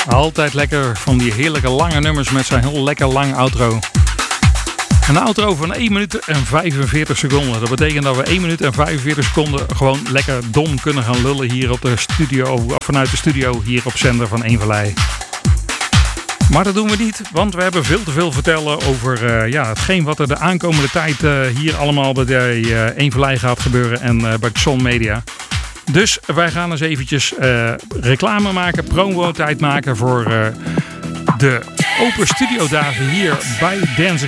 Altijd lekker van die heerlijke lange nummers met zo'n heel lekker lang outro. Een outro van 1 minuut en 45 seconden. Dat betekent dat we 1 minuut en 45 seconden gewoon lekker dom kunnen gaan lullen hier op de studio, vanuit de studio hier op zender van Eenvallei. Maar dat doen we niet, want we hebben veel te veel vertellen over hetgeen wat er de aankomende tijd hier allemaal bij Eenvallei gaat gebeuren en bij Xon Media. Dus wij gaan eens eventjes reclame maken, promo-tijd maken voor de open studiodagen hier bij Dance